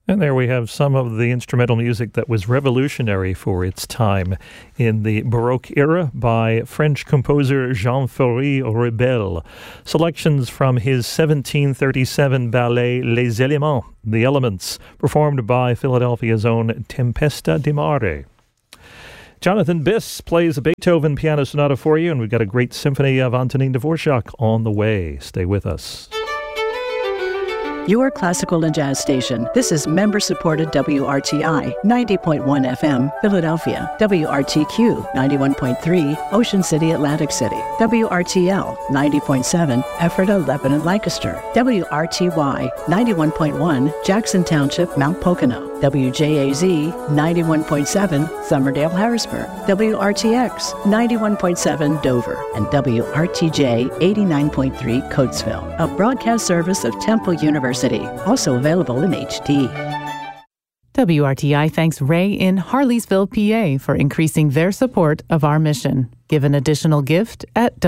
And there we have some of the instrumental music that was revolutionary for its time in the Baroque era by French composer Jean-Faurie Rebel. Selections from his 1737 ballet Les Éléments, The Elements, performed by Philadelphia's own Tempesta di Mare. Jonathan Biss plays a Beethoven piano sonata for you, and we've got a great symphony of Antonin Dvorak on the way. Stay with us. Your classical and jazz station. This is member-supported WRTI, 90.1 FM, Philadelphia. WRTQ, 91.3, Ocean City, Atlantic City. WRTL, 90.7, Ephrata, Lebanon, Lancaster. WRTY, 91.1, Jackson Township, Mount Pocono. WJAZ, 91.7, Summerdale, Harrisburg. WRTX, 91.7, Dover. And WRTJ, 89.3, Coatesville. A broadcast service of Temple University. Also available in HD. WRTI thanks Ray in Harleysville, PA for increasing their support of our mission. Give an additional gift at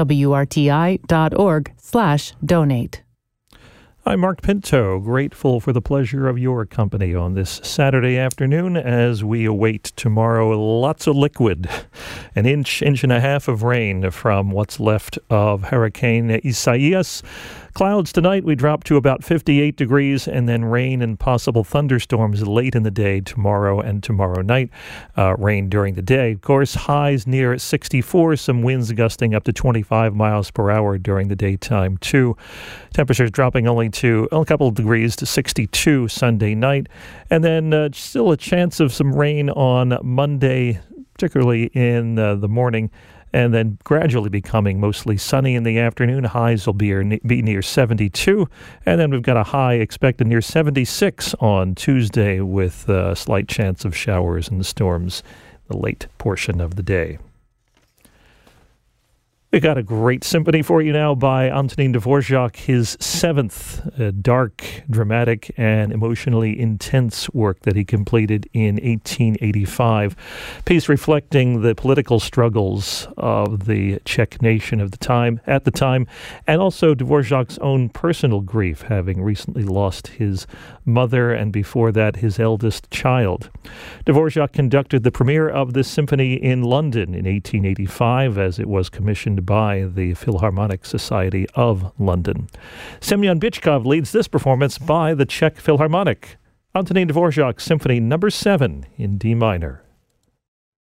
wrti.org/donate. I'm Mark Pinto, grateful for the pleasure of your company on this Saturday afternoon as we await tomorrow lots of liquid, an inch and a half of rain from what's left of Hurricane Isaias. Clouds tonight, we drop to about 58 degrees, and then rain and possible thunderstorms late in the day tomorrow and tomorrow night. Rain during the day. Of course, highs near 64, some winds gusting up to 25 miles per hour during the daytime, too. Temperatures dropping only to a couple of degrees to 62 Sunday night. And then still a chance of some rain on Monday, particularly in the morning, and then gradually becoming mostly sunny in the afternoon. Highs will be near 72, and then we've got a high expected near 76 on Tuesday with a slight chance of showers and storms the late portion of the day. We got a great symphony for you now by Antonin Dvorak, his seventh dark, dramatic, and emotionally intense work that he completed in 1885. Piece reflecting the political struggles of the Czech nation at the time, and also Dvorak's own personal grief, having recently lost his mother and before that his eldest child. Dvorak conducted the premiere of this symphony in London in 1885 as it was commissioned by the Philharmonic Society of London. Semyon Bychkov leads this performance by the Czech Philharmonic. Antonin Dvorak Symphony No. 7 in D minor.